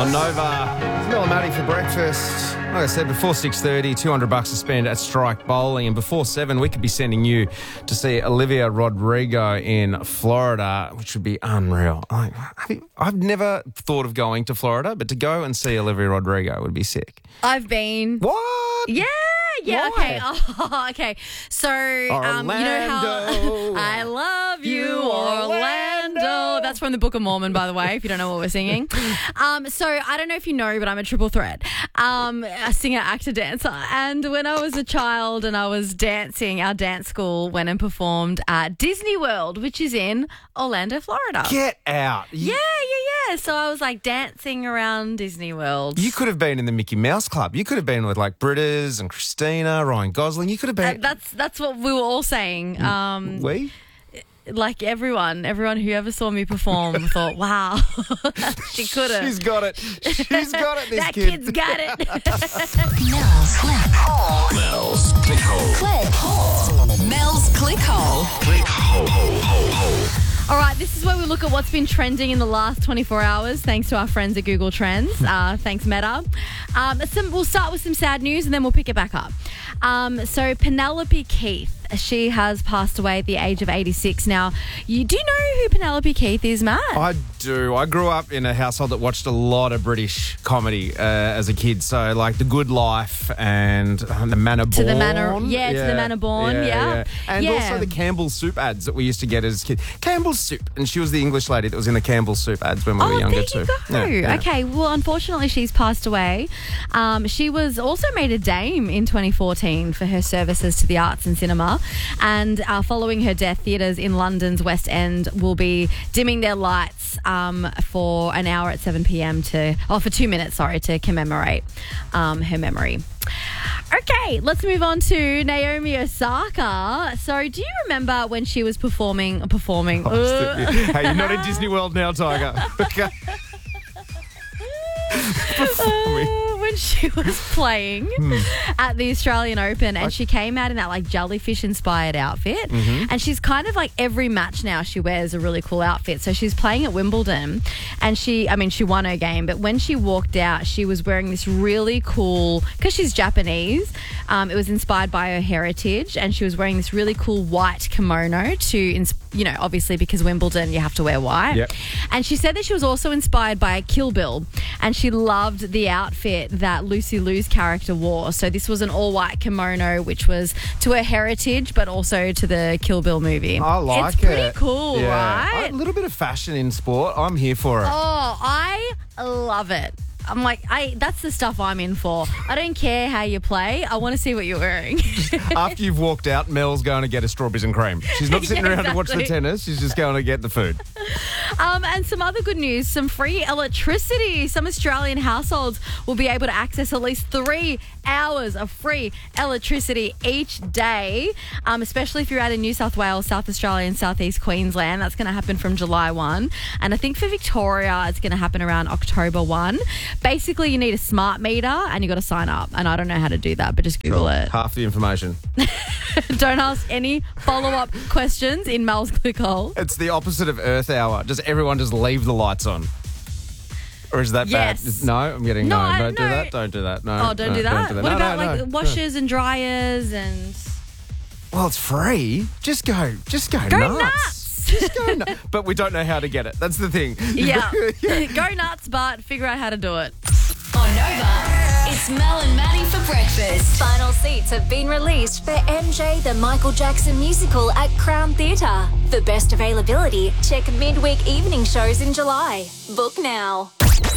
On Nova, it's Mel and Maddie for breakfast. Like I said, before 6:30, $200 to spend at Strike Bowling. And before 7, we could be sending you to see Olivia Rodrigo in Florida, which would be unreal. I've never thought of going to Florida, but to go and see Olivia Rodrigo would be sick. I've been. What? Yeah, Why? okay. Oh, okay. So, you know how I love you, Orlando. That's from the Book of Mormon, by the way, if you don't know what we're singing. So I don't know if you know, but I'm a triple threat. A singer, actor, dancer. And when I was a child and I was dancing, our dance school went and performed at Disney World, which is in Orlando, Florida. Get out. Yeah. So I was like dancing around Disney World. You could have been in the Mickey Mouse Club. You could have been with like Britta's and Christina, Ryan Gosling. You could have been. That's what we were all saying. We? Like everyone who ever saw me perform thought, wow, she could have. She's got it. She's got it, this that kid. kid's got it. Mel's Click Hole. Mel's Click Hole. Click Hole. Mel's Click Hole. Click Hole. All right, this is where we look at what's been trending in the last 24 hours, thanks to our friends at Google Trends. Thanks, Meta. We'll start with some sad news and then we'll pick it back up. So Penelope Keith, she has passed away at the age of 86. Now, do you know who Penelope Keith is, Matt? I do. I grew up in a household that watched a lot of British comedy as a kid. So, like The Good Life and The Manor Born. To the Manor Born, yeah. And also the Campbell's Soup ads that we used to get as kids. Campbell's Soup. And she was the English lady that was in the Campbell's Soup ads when we were younger too. There you go. Yeah. Okay, well, unfortunately, she's passed away. She was also made a dame in 2014 for her services to the arts and cinema. And following her death, theatres in London's West End will be dimming their lights for an hour at 7 p.m. for 2 minutes, to commemorate her memory. Okay, let's move on to Naomi Osaka. So, do you remember when she was performing? Hey, you're not in Disney World now, Tiger. Okay. When she was playing at the Australian Open, and she came out in that like jellyfish inspired outfit, and she's kind of like every match now she wears a really cool outfit. So she's playing at Wimbledon, and she won her game, but when she walked out, she was wearing this really cool, because she's Japanese, it was inspired by her heritage, and she was wearing this really cool white kimono to, obviously because Wimbledon you have to wear white. Yep. And she said that she was also inspired by Kill Bill, and she loved the outfit that Lucy Liu's character wore. So this was an all-white kimono, which was to her heritage, but also to the Kill Bill movie. I like it. It's pretty cool, right? A little bit of fashion in sport. I'm here for it. Oh, I love it. I'm like, that's the stuff I'm in for. I don't care how you play. I want to see what you're wearing. After you've walked out, Mel's going to get a strawberries and cream. She's not sitting around to watch the tennis. She's just going to get the food. And some other good news, some free electricity. Some Australian households will be able to access at least 3 hours of free electricity each day, especially if you're out in New South Wales, South Australia and Southeast Queensland. That's going to happen from July 1. And I think for Victoria, it's going to happen around October 1. Basically, you need a smart meter and you got to sign up. And I don't know how to do that, but just Google it. Half the information. Don't ask any follow-up questions in Mel's Click Hole. It's the opposite of Earth Hour. Does everyone just leave the lights on? Or is that Yes. bad? No, I'm getting No, no. no. Do that. Don't do that. No. Oh, don't do that? What No, about no. washers and dryers and... Well, it's free. Just go Go nuts. nuts. Just go nuts. But we don't know how to get it. That's the thing. Yeah. Go nuts, but figure out how to do it. On Nova, it's Mel and Maddie for breakfast. Final seats have been released for MJ the Michael Jackson musical at Crown Theatre. For best availability, check midweek evening shows in July. Book now.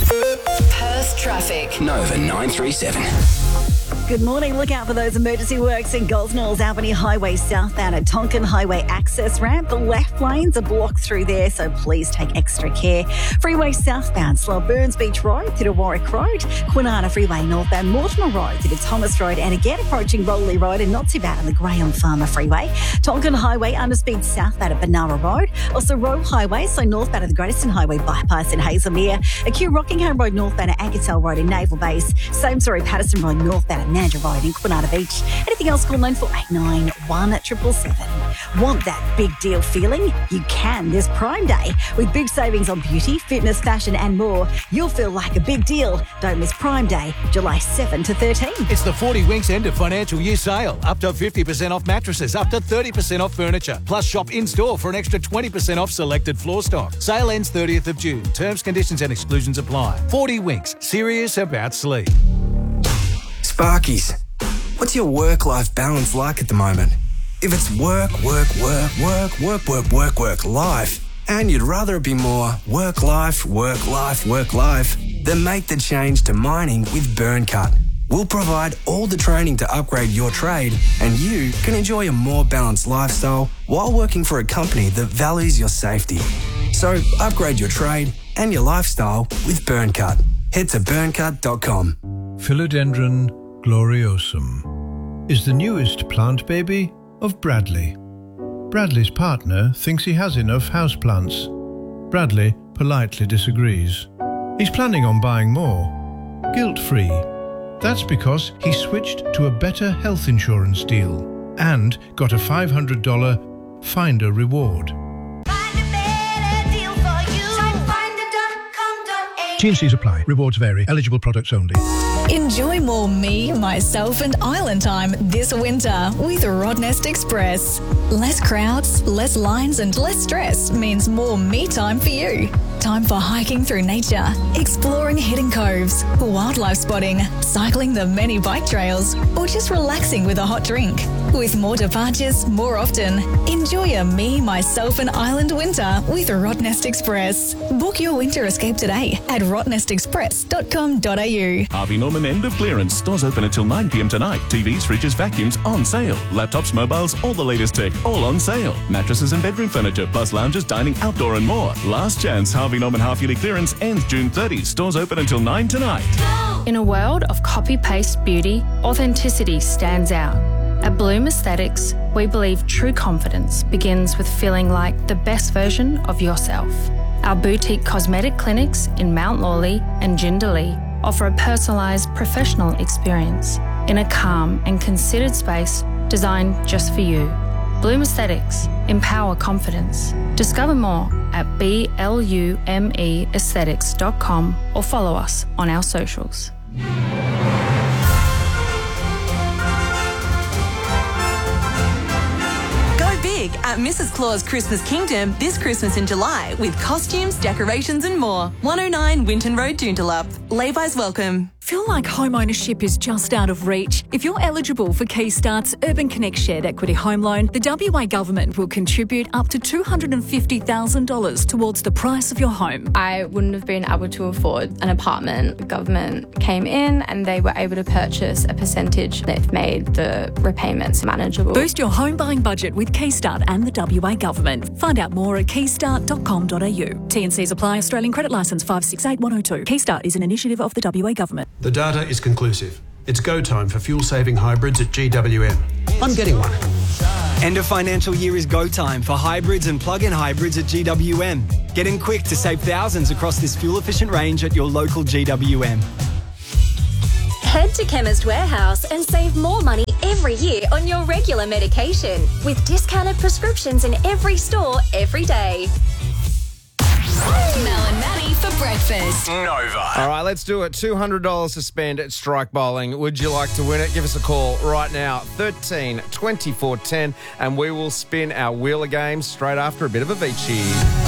Perth traffic. Nova 937. Good morning. Look out for those emergency works in Gosnells Albany Highway southbound at Tonkin Highway access ramp. The left lanes are blocked through there, so please take extra care. Freeway southbound, slow Burns Beach Road through to Warwick Road. Kwinana Freeway northbound Mortimer Road through to Thomas Road, and again approaching Roley Road and not too bad on the Graham Farmer Freeway. Tonkin Highway underspeed southbound at Benara Road. Also Roe Highway, so northbound at the Greater Highway bypass in Hazelmere. Acute Rockingham Road northbound at Agatel Road in Naval Base. Same story, Patterson Road northbound at Mandurah Road in Kwinana Beach. Anything else, call 9489 1777. Want that big deal feeling? You can this Prime Day. With big savings on beauty, fitness, fashion and more, you'll feel like a big deal. Don't miss Prime Day, July 7 to 13. It's the 40 Winks end of financial year sale. Up to 50% off mattresses, up to 30% off furniture. Plus shop in-store for an extra 20% off selected floor stock. Sale ends 30th of June. Terms, conditions and exclusions apply. 40 Winks, serious about sleep. Sparkies, what's your work-life balance like at the moment? If it's work, life, and you'd rather it be more work, life, then make the change to mining with BurnCut. We'll provide all the training to upgrade your trade, and you can enjoy a more balanced lifestyle while working for a company that values your safety. So upgrade your trade and your lifestyle with BurnCut. Head to burncut.com. Philodendron gloriosum is the newest plant baby of Bradley. Bradley's partner thinks he has enough houseplants. Bradley politely disagrees. He's planning on buying more, guilt-free. That's because he switched to a better health insurance deal and got a $500 Finder reward. T&Cs apply. Rewards vary. Eligible products only. Enjoy more me, myself and island time this winter with Rottnest Express. Less crowds, less lines and less stress means more me time for you. Time for hiking through nature, exploring hidden coves, wildlife spotting, cycling the many bike trails, or just relaxing with a hot drink. With more departures more often, enjoy a me, myself and island winter with Rottnest Express. Book your winter escape today at rottnestexpress.com.au. Harvey Norman end of clearance. Stores open until 9 p.m. tonight. TVs, fridges, vacuums on sale. Laptops, mobiles, all the latest tech, all on sale. Mattresses and bedroom furniture, plus lounges, dining, outdoor and more. Last chance Harvey Norman half-yearly clearance ends June 30. Stores open until 9 tonight. In a world of copy-paste beauty, authenticity stands out. At Bloom Aesthetics, we believe true confidence begins with feeling like the best version of yourself. Our boutique cosmetic clinics in Mount Lawley and Jindalee offer a personalised professional experience in a calm and considered space designed just for you. Bloom Aesthetics. Empower confidence. Discover more at BLUMEaesthetics.com or follow us on our socials. At Mrs. Claus Christmas Kingdom this Christmas in July with costumes, decorations and more. 109 Winton Road, Joondalup. Levi's welcome. Feel like home ownership is just out of reach? If you're eligible for Keystart's Urban Connect Shared Equity Home Loan, the WA Government will contribute up to $250,000 towards the price of your home. I wouldn't have been able to afford an apartment. The government came in and they were able to purchase a percentage that made the repayments manageable. Boost your home buying budget with Keystart and the WA Government. Find out more at keystart.com.au. T&Cs apply. Australian Credit Licence 568102. Keystart is an initiative of the WA Government. The data is conclusive. It's go time for fuel-saving hybrids at GWM. I'm getting one. End of financial year is go time for hybrids and plug-in hybrids at GWM. Get in quick to save thousands across this fuel-efficient range at your local GWM. Head to Chemist Warehouse and save more money every year on your regular medication with discounted prescriptions in every store every day. Mel and Maddie for breakfast. Nova. All right, let's do it. $200 to spend at Strike Bowling. Would you like to win it? Give us a call right now, 13 24 10, and we will spin our Wheeler Games straight after a bit of Avicii.